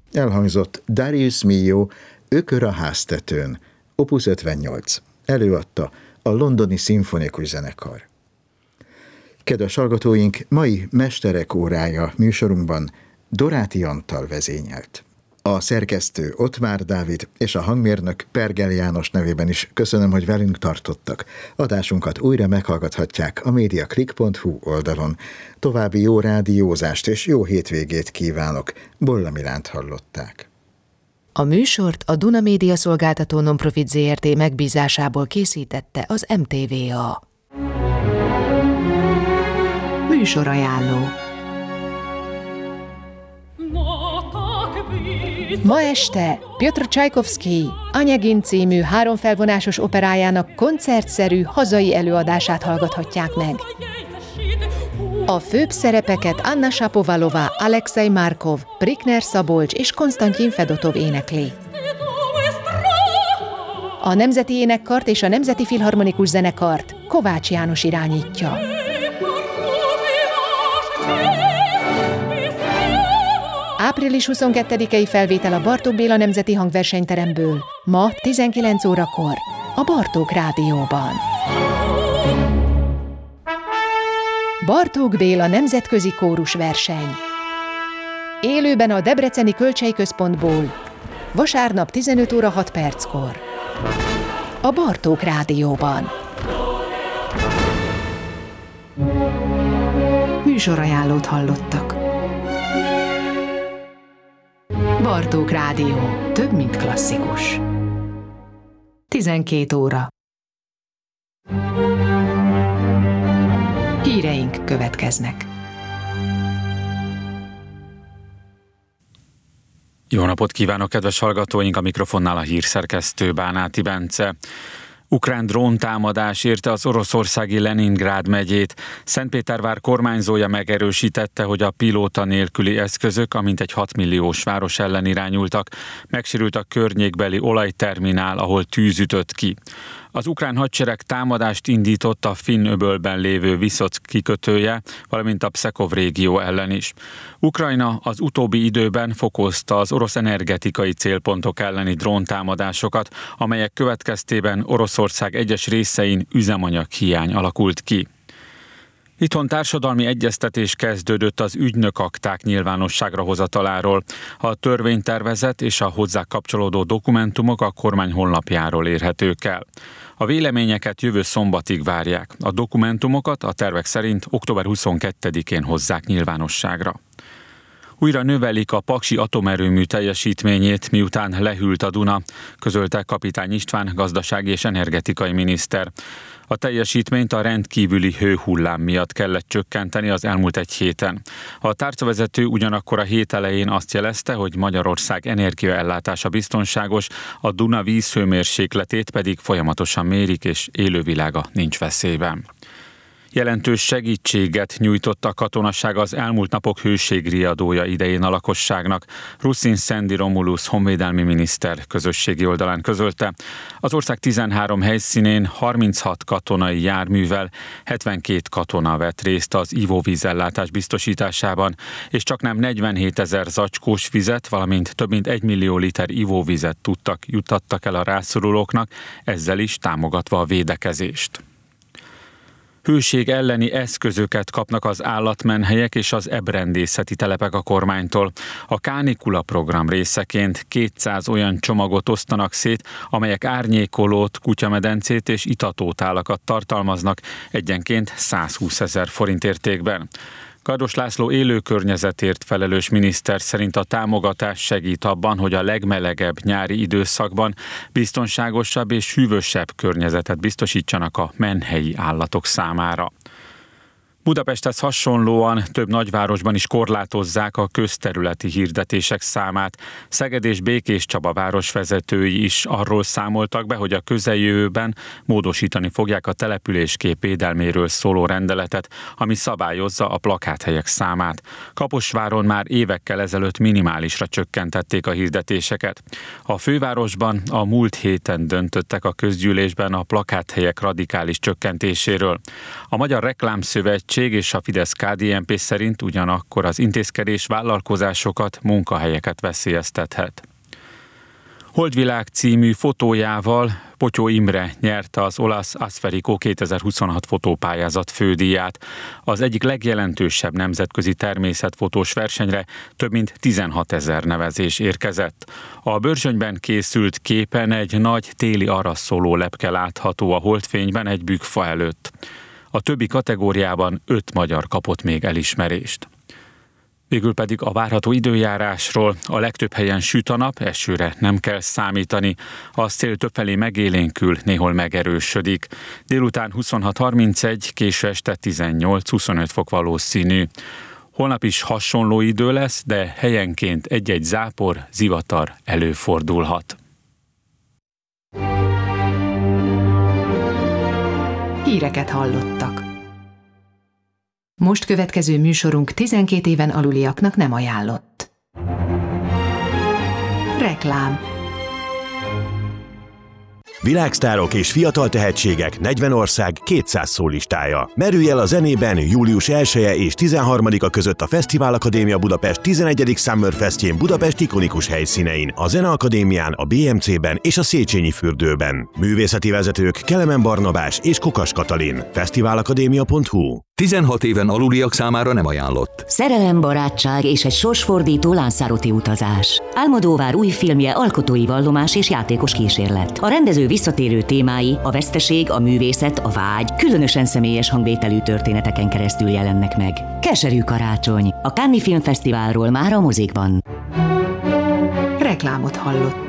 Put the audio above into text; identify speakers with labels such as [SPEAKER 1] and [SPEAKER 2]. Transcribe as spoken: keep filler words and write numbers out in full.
[SPEAKER 1] Elhangzott Darius Milhaud Ökör a háztetőn, opus ötvennyolc. Előadta a Londoni Szimfonikus Zenekar. Kedves hallgatóink, mai Mesterek órája műsorunkban Doráti Antal vezényelt. A szerkesztő Ottmár Dávid és a hangmérnök Pergel János nevében is köszönöm, hogy velünk tartottak. Adásunkat újra meghallgathatják a mediaclick pont hu oldalon. További jó rádiózást és jó hétvégét kívánok. Bolla Milánt hallották.
[SPEAKER 2] A műsort a Duna Média Szolgáltató Nonprofit zé er té megbízásából készítette az em té vé á. Műsorajánló. Ma este Pjotr Csajkovszkij Anyegin című háromfelvonásos operájának koncertszerű hazai előadását hallgathatják meg. A főbb szerepeket Anna Shapovalova, Alexei Markov, Prikner Szabolcs és Konstantin Fedotov énekli. A Nemzeti Énekkart és a Nemzeti Filharmonikus Zenekart Kovács János irányítja. április huszonkettedikei felvétel a Bartók Béla Nemzeti Hangversenyteremből, ma tizenkilenc órakor a Bartók Rádióban. Bartók Béla Nemzetközi Kórusverseny. Élőben a Debreceni Kölcsey Központból, vasárnap tizenöt óra hat perckor. A Bartók Rádióban. Műsorajánlót hallottak. Bartók Rádió. Több, mint klasszikus. tizenkét óra. Híreink következnek.
[SPEAKER 3] Jó napot kívánok, kedves hallgatóink! A mikrofonnál a hírszerkesztő Bánáti Bence. Ukrán dróntámadás érte az oroszországi Leningrád megyét. Szentpétervár kormányzója megerősítette, hogy a pilóta nélküli eszközök, amint egy hat milliós város ellen irányultak. Megsérült a környékbeli olajterminál, ahol tűz ütött ki. Az ukrán hadsereg támadást indított a Finn-öbölben lévő Viszock kikötője, valamint a Pszekov régió ellen is. Ukrajna az utóbbi időben fokozta az orosz energetikai célpontok elleni dróntámadásokat, amelyek következtében Oroszország egyes részein üzemanyag hiány alakult ki. Itthon társadalmi egyeztetés kezdődött az ügynökakták nyilvánosságra hozataláról. A törvénytervezet és a hozzá kapcsolódó dokumentumok a kormány honlapjáról érhetők el. A véleményeket jövő szombatig várják. A dokumentumokat a tervek szerint október huszonkettedikén hozzák nyilvánosságra. Újra növelik a paksi atomerőmű teljesítményét, miután lehűlt a Duna, közölte Kapitány István gazdasági és energetikai miniszter. A teljesítményt a rendkívüli hőhullám miatt kellett csökkenteni az elmúlt egy héten. A tárcavezető ugyanakkor a hét elején azt jelezte, hogy Magyarország energiaellátása biztonságos, a Duna vízhőmérsékletét pedig folyamatosan mérik, és élővilága nincs veszélyben. Jelentős segítséget nyújtott a katonaság az elmúlt napok hőségriadója idején a lakosságnak. Ruszin Szendi Romulus honvédelmi miniszter közösségi oldalán közölte. Az ország tizenhárom helyszínén harminchat katonai járművel hetvenkét katona vett részt az ivóvízellátás biztosításában, és csaknem negyvenhétezer zacskós vizet, valamint több mint egy millió liter ivóvizet tudtak, juttattak el a rászorulóknak, ezzel is támogatva a védekezést. Hőség elleni eszközöket kapnak az állatmenhelyek és az ebrendészeti telepek a kormánytól. A Kánikula program részeként kétszáz olyan csomagot osztanak szét, amelyek árnyékolót, kutyamedencét és itatótálakat tartalmaznak, egyenként százhúszezer forint értékben. Kardos László élőkörnyezetért felelős miniszter szerint a támogatás segít abban, hogy a legmelegebb nyári időszakban biztonságosabb és hűvösebb környezetet biztosítsanak a menhelyi állatok számára. Budapesthez hasonlóan több nagyvárosban is korlátozzák a közterületi hirdetések számát. Szeged és Békéscsaba városvezetői is arról számoltak be, hogy a közeljövőben módosítani fogják a településkép védelméről szóló rendeletet, ami szabályozza a plakáthelyek számát. Kaposváron már évekkel ezelőtt minimálisra csökkentették a hirdetéseket. A fővárosban a múlt héten döntöttek a közgyűlésben a plakáthelyek radikális csökkentéséről. A Magyar Reklámszövetség Szövetség és a Fidesz-ká dé en pé szerint ugyanakkor az intézkedés vállalkozásokat, munkahelyeket veszélyeztethet. Holdvilág című fotójával Potyó Imre nyerte az olasz Asferico kétezer-huszonhat fotópályázat fődíját. Az egyik legjelentősebb nemzetközi természetfotós versenyre több mint tizenhatezer nevezés érkezett. A Börzsönyben készült képen egy nagy téli araszoló lepke látható a holdfényben egy bükkfa előtt. A többi kategóriában öt magyar kapott még elismerést. Végül pedig a várható időjárásról. A legtöbb helyen süt a nap, esőre nem kell számítani. A szél többfelé megélénkül, néhol megerősödik. Délután huszonhat harmincegy, késő este tizennyolc-huszonöt fok valószínű. Holnap is hasonló idő lesz, de helyenként egy-egy zápor, zivatar előfordulhat.
[SPEAKER 2] Híreket hallottak. Most következő műsorunk tizenkét éven aluliaknak nem ajánlott. Reklám.
[SPEAKER 4] Világsztárok és fiatal tehetségek negyven ország kétszáz szólistája. Merülj el a zenében július elseje és tizenharmadika között a Fesztivál Akadémia Budapest tizenegyedik Summer Festjén Budapest ikonikus helyszínein, a Zeneakadémián, a bé em cében és a Széchenyi fürdőben. Művészeti vezetők Kelemen Barnabás és Kokas Katalin. fesztiválakadémia pont hu.
[SPEAKER 5] tizenhat éven aluliak számára nem ajánlott.
[SPEAKER 6] Szerelem, barátság és egy sorsfordító Lanzarote utazás. Almodóvár új filmje alkotói vallomás és játékos kísérlet. A rendező visszatérő témái, a veszteség, a művészet, a vágy, különösen személyes hangvételű történeteken keresztül jelennek meg. Keserű karácsony. A Cannes Filmfesztiválról már a mozikban.
[SPEAKER 2] Reklámot hallott.